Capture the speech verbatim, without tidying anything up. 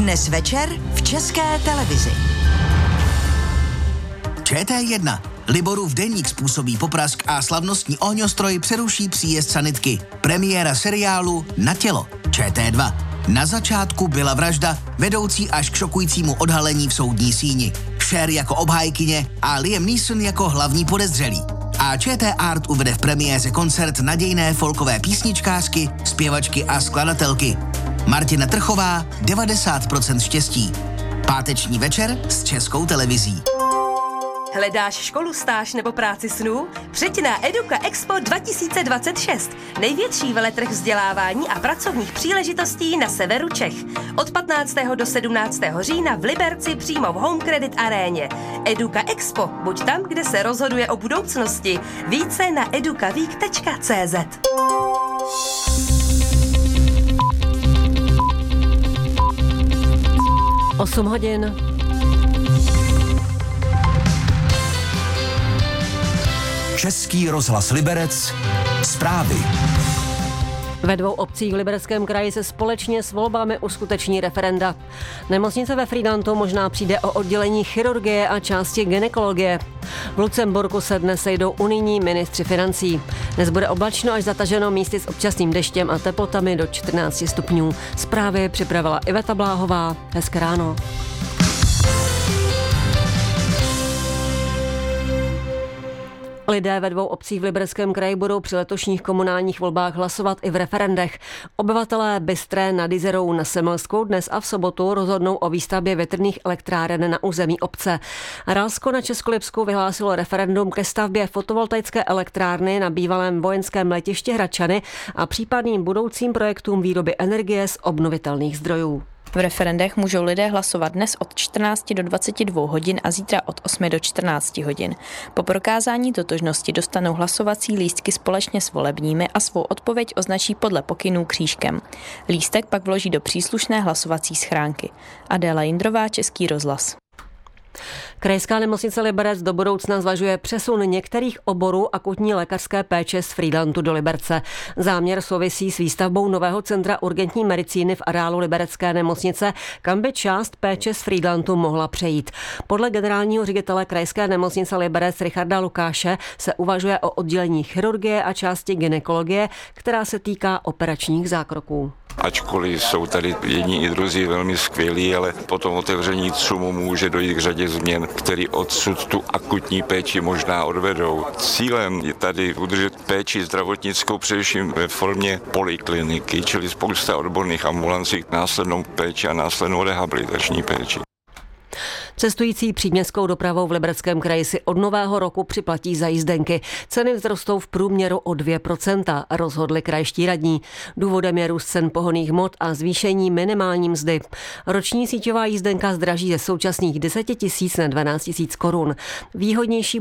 Dnes večer v České televizi. Č T jedna. Liborův deník způsobí poprask a slavnostní ohňostroj přeruší příjezd sanitky. Premiéra seriálu Na tělo. Č T dva. Na začátku byla vražda, vedoucí až k šokujícímu odhalení v soudní síni. Cher jako obhájkyně a Liam Neeson jako hlavní podezřelý. A Č T Art uvede v premiéře koncert nadějné folkové písničkářky, zpěvačky a skladatelky. Martina Trchová, devadesát procent štěstí. Páteční večer s Českou televizí. Hledáš školu, stáž nebo práci snů? Přijď na Eduka Expo dva tisíce dvacet šest, největší veletrh vzdělávání a pracovních příležitostí na severu Čech. Od patnáctého do sedmnáctého října v Liberci přímo v Home Credit aréně. Eduka Expo, buď tam, kde se rozhoduje o budoucnosti. Více na edukavík tečka cé zet. osm hodin. Český rozhlas Liberec. Zprávy. Ve dvou obcích v Libereckém kraji se společně s volbami uskuteční referenda. Nemocnice ve Frýdlantu možná přijde o oddělení chirurgie a části gynekologie. V Lucemburku se dnes sejdou unijní ministři financí. Dnes bude oblačno až zataženo, místy s občasným deštěm a teplotami do čtrnáct stupňů. Zprávy připravila Iveta Bláhová. Hezké ráno. Lidé ve dvou obcích v Libereckém kraji budou při letošních komunálních volbách hlasovat i v referendech. Obyvatelé Bystré nad Jizerou na Semelskou dnes a v sobotu rozhodnou o výstavbě větrných elektráren na území obce. Ralsko na Českolipsku vyhlásilo referendum ke stavbě fotovoltaické elektrárny na bývalém vojenském letišti Hradčany a případným budoucím projektům výroby energie z obnovitelných zdrojů. V referendech můžou lidé hlasovat dnes od čtrnácti do dvaceti dvou hodin a zítra od osmi do čtrnácti hodin. Po prokázání totožnosti dostanou hlasovací lístky společně s volebními a svou odpověď označí podle pokynů křížkem. Lístek pak vloží do příslušné hlasovací schránky. Adéla Jindrová, Český rozhlas. Krajská nemocnice Liberec do budoucna zvažuje přesun některých oborů akutní lékařské péče z Frýdlantu do Liberce. Záměr souvisí s výstavbou nového centra urgentní medicíny v areálu Liberecké nemocnice, kam by část péče z Frýdlantu mohla přejít. Podle generálního ředitele Krajské nemocnice Liberec Richarda Lukáše se uvažuje o oddělení chirurgie a části gynekologie, která se týká operačních zákroků. Ačkoliv jsou tady jedni i druzí velmi skvělí, ale po tom otevření CUMu může dojít k řadě změn, které odsud tu akutní péči možná odvedou. Cílem je tady udržet péči zdravotnickou především ve formě polikliniky, čili spousta odborných ambulancí, následnou péči a následnou rehabilitační péči. Cestující příměstskou dopravou v Libereckém kraji si od nového roku připlatí za jízdenky. Ceny vzrostou v průměru o dvě procenta, rozhodli krajští radní. Důvodem je růst cen pohonných hmot a zvýšení minimální mzdy. Roční síťová jízdenka zdraží ze současných deset tisíc na dvanáct tisíc korun. Výhodnější